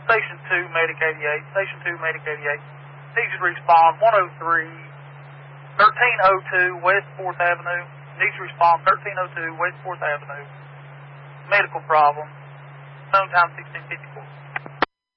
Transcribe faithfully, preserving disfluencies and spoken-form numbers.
Station two, Medic eighty-eight. Station two, Medic eighty-eight. Needs you to respond one oh three, thirteen oh two West fourth Avenue. Needs to respond thirteen oh two West fourth Avenue. Medical problem. Phone time sixteen fifty-four.